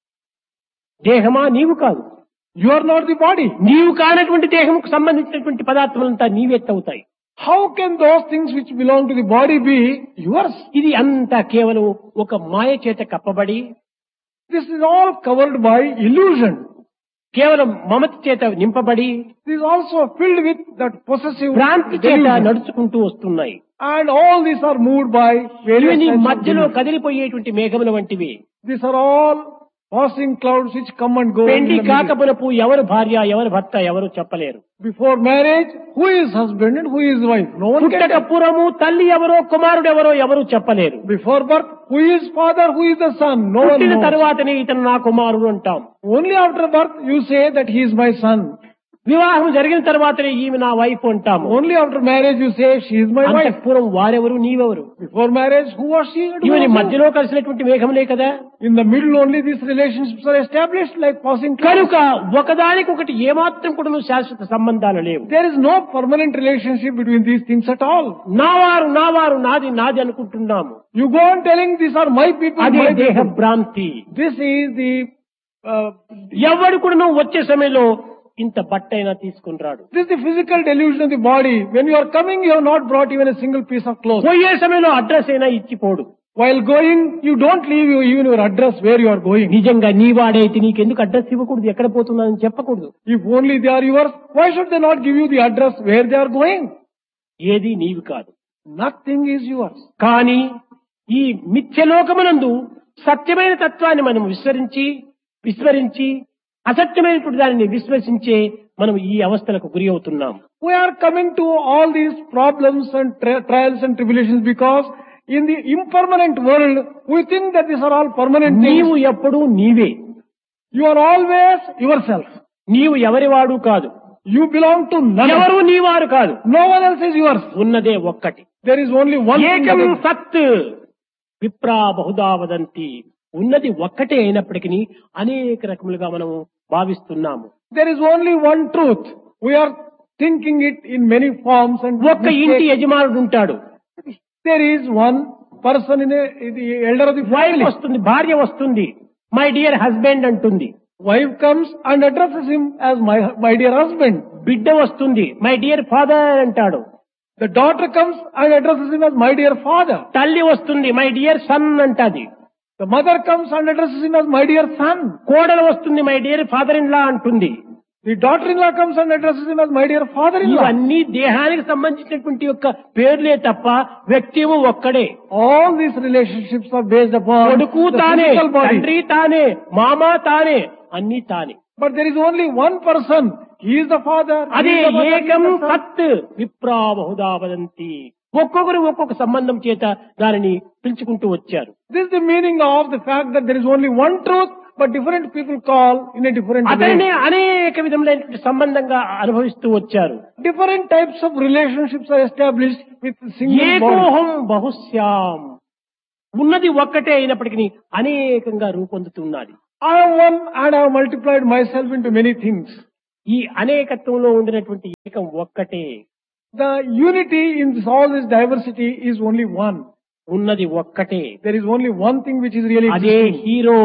S2: దేహమా నీవు కాదు.
S1: You are not the body.
S2: నీవు కానటువంటి దేహముకు సంబంధించినటువంటి పదార్థములంతా నీవెత్తవుతాయి.
S1: How can those things which belong to the body be yours?
S2: ఇది అంతా కేవలం ఒక మాయ చేత కప్పబడి,
S1: This is all covered by illusion.
S2: కేవలం మమత చేత నింపబడి,
S1: This is also filled with that possessive
S2: భ్రాంతి చేత
S1: delusion.
S2: నడుచుకుంటూ వస్తున్నాయి.
S1: And all these are moved by various
S2: ఇవన్నీ
S1: types of
S2: మధ్యలో
S1: delusion.
S2: కదిలిపోయేటువంటి మేఘముల వంటివి.
S1: These are all passing clouds which come and go. in
S2: పెండి
S1: the middle.
S2: కాకపునపు ఎవరు భార్య, ఎవరు భర్త ఎవరు చెప్పలేరు.
S1: Before marriage, who is husband and who is wife? No one can
S2: పుట్టక
S1: tell.
S2: పూర్వము తల్లి ఎవరో కుమారుడు ఎవరో ఎవరు చెప్పలేరు.
S1: Before birth, who is father, who is the son? No one
S2: పుట్టిన
S1: knows.
S2: తరువాతనే ఇతను నా కుమారుడు అంటాం.
S1: Only after birth you say that he is my son.
S2: వివాహం జరిగిన తర్వాతనే ఈమె నా వైఫ్ అంటాము.
S1: Only after marriage you say she is my wife.
S2: అంతఃపురం వారెవరు, నీవెవరు?
S1: Before marriage, who was she? and who
S2: ఇవన్నీ
S1: was he?
S2: మధ్యలో కలిసినటువంటి మేఘములే కదా.
S1: In the middle only these relationships are established like passing clouds.
S2: కనుక ఒకదానికొకటి ఏమాత్రం కూడా శాశ్వత సంబంధాలు లేవు.
S1: There is no permanent relationship between these things at all.
S2: నావారు నావారు నాది నాది అనుకుంటున్నాము.
S1: You go on telling these are my people,
S2: అదే
S1: my
S2: దేహ
S1: people.
S2: భ్రాంతి.
S1: This is the uh,
S2: ఎవడు కూడా వచ్చే సమయంలో ఇంత బట్టైనా తీసుకుని రాడు.
S1: this is the physical delusion of the body. When you are coming, you have not brought even a single piece of cloth.
S2: పోయే సమయంలో అడ్రస్ అయినా ఇచ్చిపోడు.
S1: While going, you don't leave you even your address where you are going.
S2: నిజంగా నీ వాడైతే నీకెందుకు address ఇవ్వకూడదు, ఎక్కడ పోతున్నానని చెప్పకూడదు.
S1: If only they are yours, why should they not give you the address where they are going?
S2: ఏది నీవి కాదు.
S1: Nothing is yours.
S2: కానీ ఈ మిథ్యలోకమునందు సత్యమైన తత్వాన్ని మనం విస్మరించి విస్మరించి అసత్యమైనటువంటి దానిని విశ్వసించే మనం ఈ అవస్థలకు గురి అవుతున్నాం.
S1: We are coming to all these problems and tri- trials and tribulations because in the impermanent world, we think that these are all permanent
S2: నీవు
S1: things.
S2: ఎప్పుడూ నీవే.
S1: You are always yourself.
S2: నీవు ఎవరివాడు కాదు,
S1: You belong to none.
S2: ఎవరు నీవారు కాదు.
S1: No one else is yours.
S2: ఉన్నదే ఒక్కటి.
S1: There is only one thing.
S2: ఏకం
S1: that is-
S2: సత్ విప్రా బహుదా వదంతి. ఉన్నది ఒక్కటే అయినప్పటికీ అనేక రకములుగా మనం భావిస్తున్నాము.
S1: There is only one truth. We are thinking it in many forms and
S2: ఒక్క ఇంటి యజమానుడు ఉంటాడు.
S1: there is one person in, a, in the elder of the
S2: wife
S1: family.
S2: వస్తుంది, భార్య వస్తుంది, మై డియర్ హస్బెండ్ అంటుంది.
S1: Wife comes and addresses him as my, my dear husband.
S2: బిడ్డ వస్తుంది, మై డియర్ ఫాదర్ అంటాడు.
S1: The daughter comes and addresses him as my dear father.
S2: తల్లి వస్తుంది, my dear son అంటది.
S1: The mother comes and addresses him as my dear son.
S2: కోడలు వస్తుంది, my dear father in law అంటుంది.
S1: The daughter-in-law comes and addresses him as my dear father-in-law.
S2: ఇవన్నీ దేహానికి సంబంధించినటువంటి యొక్క పేర్లే తప్ప వ్యక్తి ఏమో ఒక్కడే.
S1: All these relationships are based upon
S2: కొడుకు
S1: the
S2: తానే,
S1: physical body.
S2: తండ్రి తానే, మామ తానే, అన్ని తానే.
S1: But there is only one person. He is the father. he
S2: అదే
S1: is the mother, he is
S2: ఏకం
S1: the son.
S2: సత్ విప్రా బహుదా వదంతి. ఒక్కొక్కరు ఒక్కొక్క సంబంధం చేత దానిని పిలుచుకుంటూ వచ్చారు.
S1: This is the meaning of the fact that there is only one truth, but different people call in a different
S2: అతనే
S1: way.
S2: అనేక విధములైనటువంటి సంబంధంగా అనుభవిస్తూ వచ్చారు.
S1: Different types of relationships are established with single body.
S2: ఏకోహం బహుశ్యాం. ఉన్నది ఒక్కటే అయినప్పటికీ అనేకంగా రూపొందుతున్నది.
S1: I am one and I have multiplied myself into many things.
S2: ఈ అనేకత్వంలో ఉండినటువంటి ఏకం ఒక్కటే.
S1: The unity in this, all this diversity is only one.
S2: ఉన్నది ఒక్కటే.
S1: There is only one thing which is really
S2: అదే
S1: existing.
S2: Hero.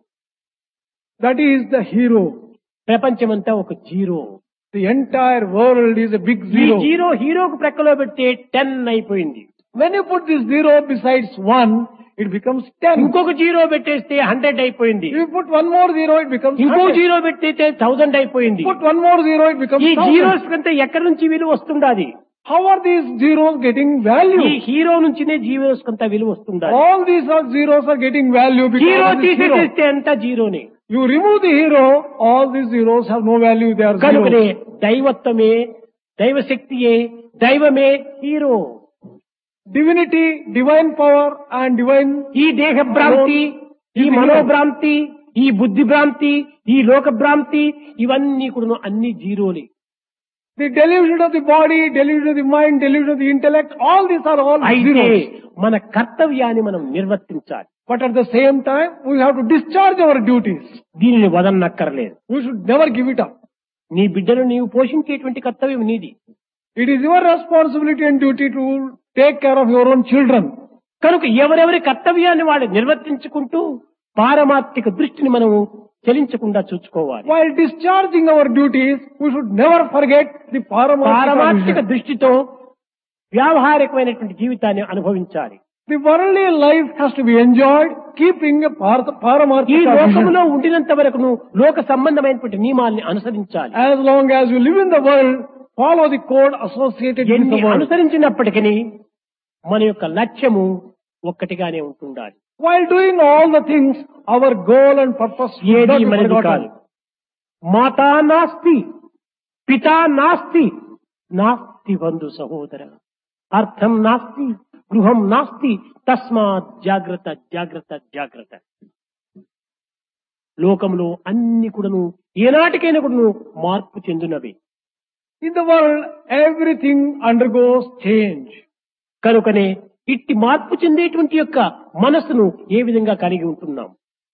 S1: That is the hero.
S2: ప్రపంచమంతా ఒక zero.
S1: The entire world is a big
S2: ఈ
S1: zero.
S2: Zero హీరోకు ప్రక్కలో పెడితే ten అయిపోయింది.
S1: When you put this zero besides one, it becomes ten.
S2: ఇంకొక zero పెట్టేస్తే hundred అయిపోయింది.
S1: If you put one more zero, it becomes
S2: ఇంకో
S1: hundred.
S2: Zero పెట్టేస్తే thousand అయిపోయింది.
S1: Put one more zero, it becomes
S2: ఈ
S1: thousand.
S2: Zeros కంటే ఎక్కడి నుంచి విలువ వస్తుండాది?
S1: How are these zeros getting
S2: ఈ
S1: value?
S2: హీరో నుంచినే జీరోస్ కొంత విలువ వస్తుండాలి.
S1: All these are zeros are getting value because
S2: zero
S1: of this hero.
S2: తీసేస్తే అంతా జీరోనే.
S1: You remove the hero, all these zeros have no value, they are
S2: కనుకనే
S1: zeros.
S2: దైవత్వమే, దైవశక్తియే, దైవమే hero.
S1: Divinity, divine power and divine
S2: ఈ దేహ భ్రాంతి, ఈ మనోభ్రాంతి, ఈ బుద్ధి భ్రాంతి, ఈ లోక భ్రాంతి, ఇవన్నీ కూడా అన్ని జీరోలే.
S1: the delusion of the body, delusion of the mind, delusion of the intellect, all these are all
S2: అయితే
S1: zeros.
S2: మన కర్తవ్యాన్ని మనం నిర్వర్తించాలి.
S1: But at the same time, we have to discharge our duties.
S2: దీనిని వదలనక్కర్లేదు.
S1: We should never give it up.
S2: నీ బిడ్డను నీవు పోషించేటువంటి కర్తవ్యం నీది.
S1: It is your responsibility and duty to take care of your own children.
S2: కనుక ఎవరెవరి కర్తవ్యాన్ని వాళ్ళు నిర్వర్తించుకుంటూ పారమార్థిక దృష్టిని మనము చెలించకుండా చూసుకోవాలి.
S1: While discharging our duties, we should never forget the
S2: పారమార్థిక
S1: paramarthika vision.
S2: దృష్టితో వ్యావహారికమైనటువంటి జీవితాన్ని అనుభవించాలి.
S1: The worldly life has to be enjoyed, keeping a par-
S2: ఈ
S1: paramarthika
S2: లోకములో
S1: vision.
S2: ఉండినంత వరకు లోక సంబంధమైనటువంటి నియమాల్ని అనుసరించాలి.
S1: As long as you live in the world, follow the code associated with
S2: ఎన్ని
S1: the world.
S2: అనుసరించినప్పటికీ మన యొక్క లక్ష్యము ఒక్కటిగానే ఉంటుండాలి.
S1: While doing all the things, our goal and purpose should
S2: ఏది
S1: not be
S2: మనది
S1: forgotten.
S2: కాదు. మాతా నాస్తి, పితా నాస్తి, నాస్తి బంధు సహోదర, అర్థం నాస్తి, గృహం నాస్తి, తస్మాత్ జాగ్రత్త జాగ్రత్త జాగ్రత్త. లోకంలో అన్ని కూడాను ఏనాటికైనా కూడాను మార్పు చెందినవి.
S1: In the world, everything undergoes change.
S2: కనుకనే ఇట్టి మార్పు చెందేటువంటి యొక్క మనస్సును ఏ విధంగా కలిగి ఉంటున్నాం?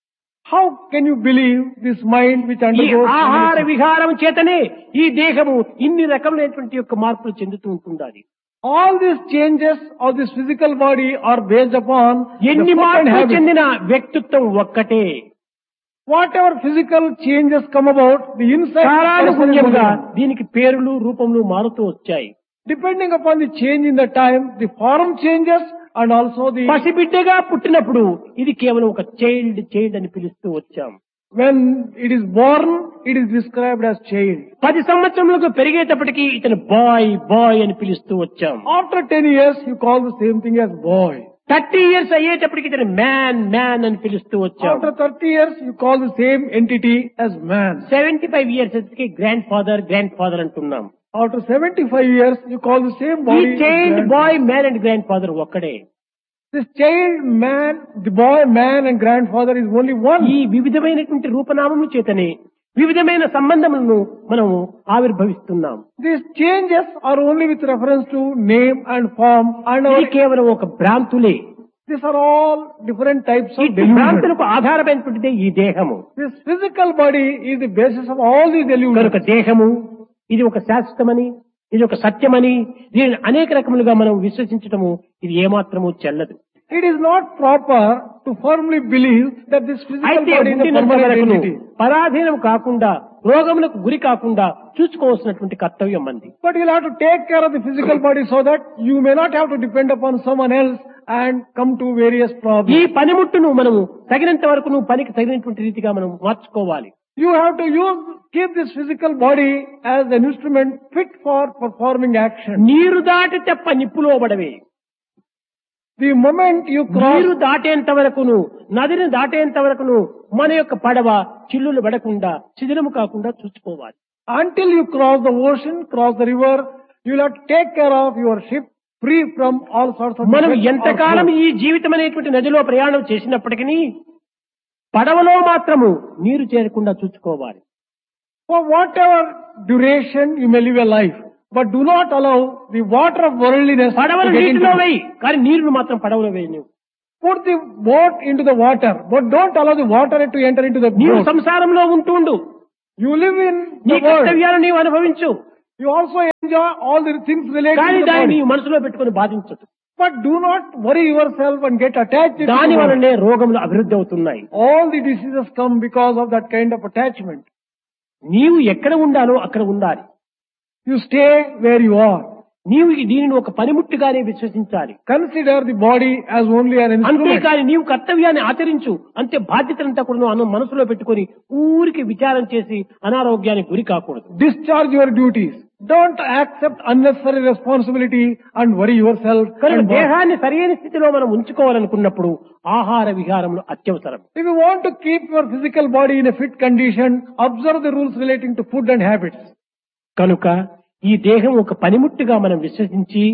S1: How can you believe this mind which
S2: ఈ
S1: undergoes
S2: ఆహార
S1: change?
S2: విహారం చేతనే ఈ దేహము ఇన్ని రకములైనటువంటి యొక్క మార్పులు చెందుతూ ఉంటుండాలి.
S1: All these changes of this physical body are based upon the
S2: ఎన్ని
S1: food and
S2: మార్పులు
S1: habits.
S2: చెందిన వ్యక్తిత్వం ఒక్కటే.
S1: Whatever physical changes come about, the inside person is
S2: కాలానుగుణ్యంగా
S1: only one.
S2: దీనికి పేర్లు రూపములు మారుతూ వచ్చాయి.
S1: Depending upon the change in the time, the form changes and also the
S2: పసిబిడ్డగా పుట్టినప్పుడు ఇది కేవలం ఒక చైల్డ్ చైల్డ్ అని పిలుస్తూ వచ్చాం.
S1: when it is born, it is described as child.
S2: పది సంవత్సరములకు పెరిగేటప్పటికి ఇతను బాయ్ బాయ్ అని పిలుస్తూ వచ్చాం.
S1: After ten years, you call the same thing as boy.
S2: Thirty years అయ్యేటప్పటికి ఇతను మ్యాన్ మ్యాన్ అని పిలుస్తూ వచ్చాం.
S1: After thirty years, you call the same entity as man.
S2: Seventy five years వచ్చి గ్రాండ్ ఫాదర్ గ్రాండ్ ఫాదర్ అంటున్నాం.
S1: After seventy-five years, you call the same
S2: ఈ
S1: body. as
S2: child
S1: grandfather.
S2: Bye man and grand father ఒక్కడే.
S1: This child, man, the boy, man and grandfather is only one.
S2: ఈ వివిధమైనటువంటి రూపనామముల చేతనే వివిధమైన సంబంధములను మనము ఆవిర్భవిస్తున్నాం.
S1: These changes are only with reference to name and form and
S2: ఇది
S1: our,
S2: కేవలం ఒక భ్రాంతులే.
S1: these are all different types of
S2: ఈ
S1: delusion.
S2: భ్రాంతులకు ఆధారమైనటువంటిదే ఈ దేహము.
S1: This physical body is the basis of all these delusions.
S2: కనుక దేహము ఇది ఒక శాశ్వతమని, ఇది ఒక సత్యమని, దీనిని అనేక రకములుగా మనం విశ్వసించటము ఇది ఏమాత్రము చెల్లదు.
S1: It is not proper to firmly believe that this physical
S2: అయితే
S1: body is a
S2: పుట్టినంత
S1: permanent
S2: వరకును
S1: entity.
S2: పరాధీనం కాకుండా రోగములకు గురి కాకుండా చూసుకోవాల్సినటువంటి కర్తవ్యం మంది.
S1: But you'll have to take care of the physical body so that you may not have to depend upon someone else and come to various
S2: ఈ
S1: problems.
S2: పనిముట్టును మనము తగినంత వరకు పనికి తగినటువంటి రీతిగా మనం మార్చుకోవాలి.
S1: You have to use keep this physical body as an instrument fit for performing action.
S2: నీరు దాటి తెప్ప నిప్పులో పడవే.
S1: The moment you cross,
S2: నీరు దాటేంత వరకును, నదిని దాటేంత వరకును మన యొక్క పడవ చిల్లులు పడకుండా, శిథిలము కాకుండా చూసుకోవాలి.
S1: until you cross the ocean, cross the river, you will have to take care of your ship free from all sorts of
S2: మనం
S1: defects or
S2: ఎంతకాలం
S1: flaws.
S2: ఈ జీవితం అనేటువంటి నదిలో ప్రయాణం చేసినప్పటికీ పడవలో మాత్రము నీరు చేరకుండా చూసుకోవాలి.
S1: For whatever duration you may live a life, but do not allow the water of worldliness to
S2: పడవను
S1: get
S2: నీటిలో
S1: into.
S2: వేయి, కానీ నీరును మాత్రం పడవలో వేయి. నువ్వు
S1: Put the boat into the water, but don't allow the water to enter into the
S2: నీవు
S1: boat.
S2: సంసారంలో ఉంటుండు,
S1: You live in
S2: నీ
S1: the world.
S2: కర్తవ్యాలను నీవు అనుభవించు,
S1: You also enjoy all the things related
S2: కానీ
S1: to the
S2: దాన్ని
S1: body.
S2: నీవు మనసులో పెట్టుకుని బాధించదు.
S1: But do not worry yourself and get attached to
S2: దాని
S1: the world.
S2: వలనే రోగములు అభివృద్ధి అవుతున్నాయి.
S1: All the diseases come because of that kind of attachment.
S2: నీవు ఎక్కడ ఉండాలో అక్కడ ఉండాలి.
S1: You stay where you are.
S2: నీవు దీనిని ఒక పనిముట్టుగానే విశ్వసించాలి.
S1: Consider the body as only an instrument.
S2: అంతేకాని నీవు కర్తవ్యాన్ని ఆచరించు, అంతే బాధ్యతలంతా కూడా అను మనసులో పెట్టుకుని ఊరికి విచారం చేసి అనారోగ్యానికి గురి కాకూడదు.
S1: Discharge your duties. Don't accept unnecessary responsibility and worry yourself.
S2: కనుక
S1: and bother.
S2: దేహాన్ని సరైన స్థితిలో మనం ఉంచుకోవాలనుకున్నప్పుడు ఆహార విహారములు అత్యవసరం.
S1: If you want to keep your physical body in a fit condition, observe the rules relating to food and habits.
S2: కనుక ఈ దేహం ఒక పనిముట్టుగా మనం విశ్వసించి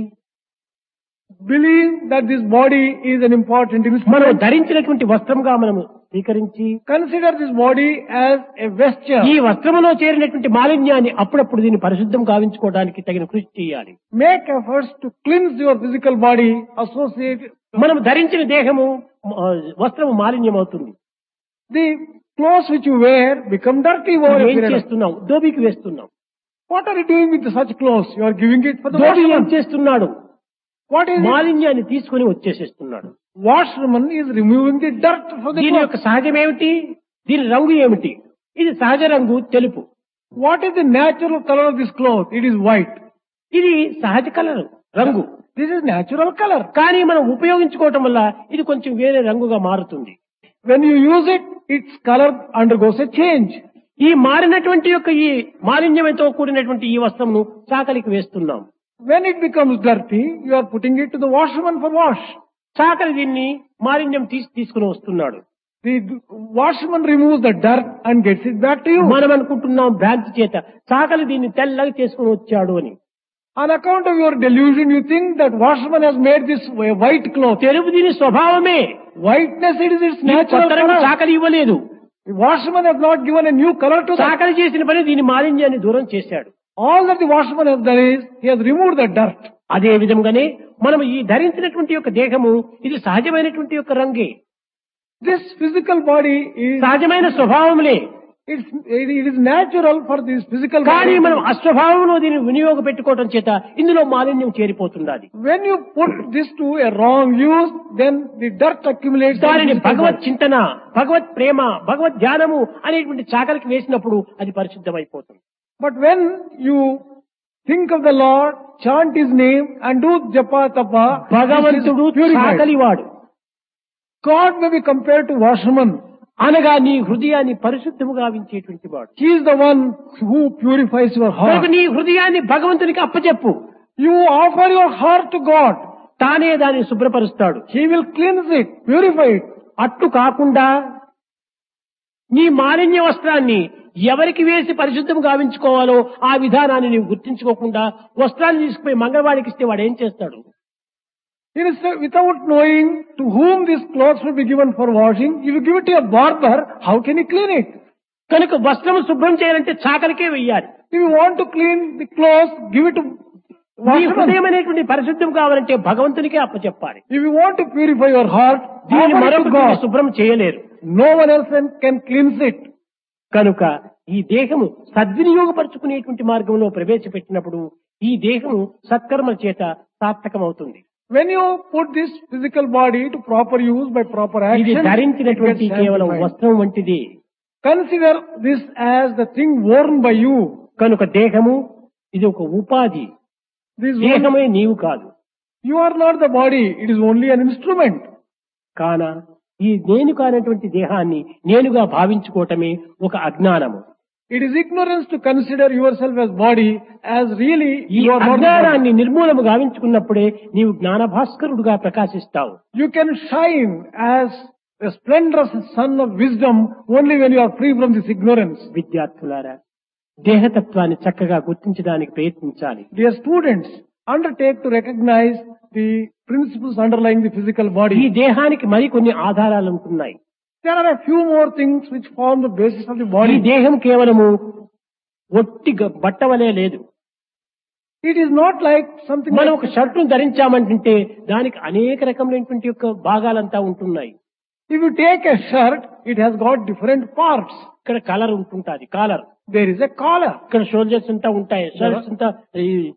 S1: Believe that this body is an important
S2: మనం
S1: instrument.
S2: ధరించినటువంటి వస్త్రంగా మనము స్వీకరించి
S1: Consider this body as a vesture.
S2: ఈ వస్త్రములో చేరినటువంటి మాలిన్యాన్ని అప్పుడప్పుడు దీన్ని పరిశుద్ధం గావించుకోవడానికి తగిన కృషి చేయాలి.
S1: Make efforts to cleanse your physical body associated.
S2: మనం ధరించిన దేహము ఆ, వస్త్రము మాలిన్యం అవుతుంది.
S1: The clothes which you wear become dirty over a
S2: ఏం
S1: period of.
S2: చేస్తున్నాం? దోబికి వేస్తున్నాం.
S1: What are you doing with such clothes? You are giving it for the
S2: dhobi ఏం
S1: washerman.
S2: చేస్తున్నాడు?
S1: What is it?
S2: మాలిన్యాన్ని తీసుకుని వచ్చేసేస్తున్నాడు.
S1: Washerman is removing the dirt from the
S2: దీని
S1: clothes.
S2: యొక్క సహజం ఏమిటి? దీని రంగు ఏమిటి? ఇది సహజ రంగు తెలుపు.
S1: What is the natural color of this cloth? It is white.
S2: ఇది సహజ కలర్ రంగు.
S1: This is natural color.
S2: కానీ మనం ఉపయోగించుకోవటం వల్ల ఇది కొంచెం వేరే రంగుగా మారుతుంది.
S1: When you use it, its color undergoes a change.
S2: ఈ మారినటువంటి యొక్క ఈ మాలిన్యంతో కూడినటువంటి ఈ వస్త్రమును చాకలికి వేస్తున్నాం.
S1: When it becomes dirty, you are putting it to the washerman for wash.
S2: చాకలి దీన్ని మాలిన్యం తీసి తీసుకుని వస్తున్నాడు.
S1: The washerman removes the dirt and gets it back to you.
S2: మనం అనుకుంటున్నాం భ్రాంతి చేత చాకలి దీన్ని తెల్లగా చేసుకుని వచ్చాడు అని.
S1: On account of your delusion, you think that washerman has made this a white cloth.
S2: తెలుపు దీని స్వభావమే.
S1: Whiteness, it is its
S2: ఈ
S1: natural
S2: కొత్త రంగు
S1: color.
S2: చాకలి ఇవ్వలేదు.
S1: The washerman has not given a new color to that.
S2: చాకలి చేసిన పని దీని మాలిన్యాన్ని దూరం చేశాడు.
S1: All that the washerman has done is, he has removed the dirt.
S2: అదే విధంగానే మనం ఈ ధరించినటువంటి యొక్క దేహము ఇది సహజమైనటువంటి యొక్క రంగే,
S1: This physical body is,
S2: సహజమైన స్వభావములే.
S1: it's, it it is natural for this physical
S2: కానీ
S1: body.
S2: మనం అస్వభావంలో దీన్ని వినియోగ పెట్టుకోవటం చేత ఇందులో మాలిన్యం చేరిపోతున్నది.
S1: When you put this to a wrong use, then the dirt accumulates. in
S2: దానిని
S1: the physical
S2: భగవత్
S1: body.
S2: చింతన, భగవత్ ప్రేమ, భగవత్ ధ్యానము అనేటువంటి చాకలికి వేసినప్పుడు అది పరిశుద్ధమైపోతుంది.
S1: But when you think of the Lord, chant His name and do japa tapa, this
S2: భగవంతుడు
S1: is purified.
S2: చాకలివాడు
S1: God may be compared to washerman.
S2: అనగా నీ హృదయాన్ని పరిశుద్ధము గావించేటువంటి వాడు.
S1: He is the one who purifies your
S2: కనుక
S1: heart.
S2: నీ హృదయాన్ని భగవంతునికి అప్పచెప్పు.
S1: You offer your heart to God.
S2: తానే దాన్ని శుభ్రపరుస్తాడు.
S1: He will cleanse it, purify it.
S2: అట్లు కాకుండా నీ మాలిన్య వస్త్రాన్ని ఎవరికి వేసి పరిశుద్ధం గావించుకోవాలో ఆ విధానాన్ని నీవు గుర్తించుకోకుండా వస్త్రాన్ని తీసుకుపోయి మంగళవాడికి ఇస్తే వాడు ఏం చేస్తాడు?
S1: Instead, without knowing to whom these clothes will be given for washing, if you give it to a barber, how can he clean it?
S2: కనుక వస్త్రం శుభ్రం చేయాలంటే చాకలికే వెయ్యాలి.
S1: If you want to clean the clothes, give it to
S2: నీ
S1: washerman.
S2: హృదయం అనేటువంటి పరిశుద్ధం కావాలంటే భగవంతునికే అప్పచెప్పాలి.
S1: If you want to purify your heart,
S2: దీన్ని
S1: offer it to
S2: మరొకటి
S1: God.
S2: శుభ్రం చేయలేరు.
S1: No one else can- can cleanse it.
S2: కనుక ఈ దేహము సద్వినియోగపరుచుకునేటువంటి మార్గంలో ప్రవేశపెట్టినప్పుడు ఈ దేహము సత్కర్మల చేత సార్థకమవుతుంది.
S1: When you put this physical body to proper use by proper
S2: ఇది
S1: action, it
S2: ధరించినటువంటి
S1: gets
S2: కేవలం
S1: sanctified.
S2: వస్త్రం వంటిది.
S1: Consider this as the thing worn by you.
S2: కనుక దేహము ఇది ఒక ఉపాధి.
S1: This one,
S2: దేహమే నీవు కాదు.
S1: you are not the body, it is only an instrument.
S2: కాన ఈ నేను కానటువంటి దేహాన్ని నేనుగా భావించుకోవటమే ఒక అజ్ఞానము.
S1: It is ignorance to consider yourself as body as really
S2: ఈ
S1: you are not.
S2: అజ్ఞానాన్ని నిర్మూలము గావించుకున్నప్పుడే నీవు జ్ఞాన భాస్కరుడుగా ప్రకాశిస్తావు.
S1: You can shine as a splendorous sun of wisdom only when you are free from this ignorance.
S2: విద్యార్థులారా, దేహతత్వాన్ని చక్కగా గుర్తించడానికి ప్రయత్నించాలి.
S1: Dear students, undertake to recognize the principles underlying the physical
S2: ఈ
S1: body.
S2: దేహానికి మరికొన్ని ఆధారాలు ఉంటున్నాయి.
S1: There are a few more things which form the basis of the
S2: ఈ
S1: body.
S2: దేహం కేవలము ఒట్టి గ- బట్టవలే లేదు.
S1: It is not like something
S2: మనం
S1: like,
S2: ఒక షర్టును ధరించామంటే దానికి అనేక రకములైనటువంటి యొక్క భాగాలంతా ఉంటున్నాయి.
S1: if you take a shirt, it has got different parts.
S2: ఇక్కడ colour ఉంటుంటాది, caller.
S1: There is a collar.
S2: ఇక్కడ షోల్డర్స్ అంతా ఉంటాయి, షర్ట్స్ అంతా ఈ